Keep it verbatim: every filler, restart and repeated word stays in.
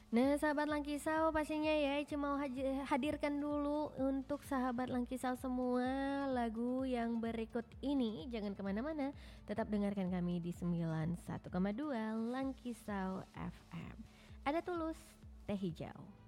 Nah, sahabat Langkisau pastinya ya Ica mau haji- hadirkan dulu untuk sahabat Langkisau semua lagu yang berikut ini. Jangan kemana-mana, tetap dengarkan kami di sembilan puluh satu koma dua Langkisau F M. Ada Tulus, Teh Hijau.